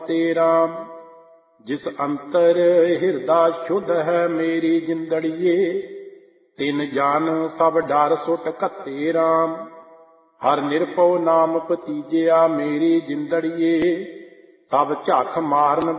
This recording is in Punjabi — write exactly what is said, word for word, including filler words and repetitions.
ਤੇ ਰਾਮ। ਜਿਸ ਅੰਤਰ ਹਿਰਦਾ ਸ਼ੁੱਧ ਹੈ ਮੇਰੀ ਜਿੰਦੜੀਏ, ਤਿਨ ਜਨ ਸਭ ਡਰ ਸੁਟ ਘੱਤੇ ਰਾਮ। ਹਰ ਨਿਰਭਉ ਨਾਮ ਭਤੀਜਿਆ ਮੇਰੀ ਜਿੰਦੜੀਏ, ਸਭ ਝੱਖ ਮਾਰਨ